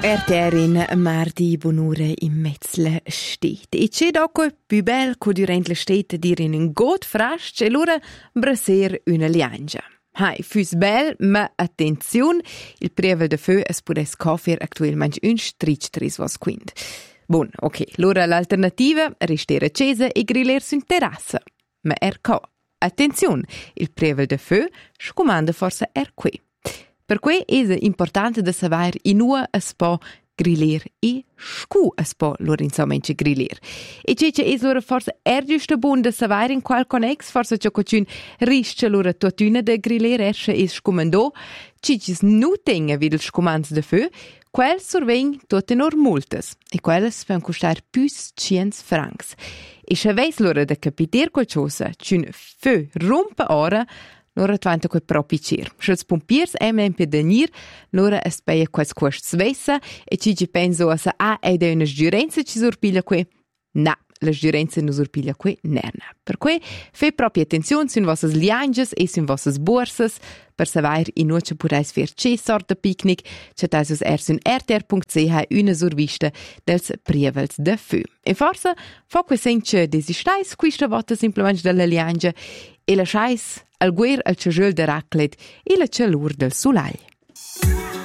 Erterin mardi bonure in mezzle steht. E c'è dopo più bel che durante la stete dire in un god frasch e l'ora brasser una liangia. Hai, füs bel, ma attenzione, il prevel de feu es pudes coffer actualmente un stritch was quint. Bon, ok, l'ora l'alternativa restare accesa e grillersi in terrazza. Ma attenzione, il prevel de feu scomanda forse qui. Per cui è importante da sapere in ua es po grillir e scu es po lor insommente grillir. E c'è è lor forse giusto buon da sapere in qual connex forse ciò che risce lor tuttuna da grillir esce e scomando, c'è nu tenga vid il scomand de feu, quel survegn tutte nor multes e quelles fan costar plus 100 francs. E se veis lor da capiter qualcosa, c'un feu rompe ora, lora tvanta quei propi cer. Schels pompiers per denir, lora es peia quels costs svessa e ci penso a sa ed è una sgiurenza ci sorpiglia que. Na, la sgiurenza non sorpiglia que nerna. Per cui fe proprio attenzione sun vossas lianges e sun vossas borsas per savoir in nuce purais fer ce sorta picnic, c'è taisus sun rtr.ch una survista dels prievels de feu. E forse fa que senche desistais quista volta simplemente della liangia e lasciais al guer al ciagel de raclet e la cialur del sulai.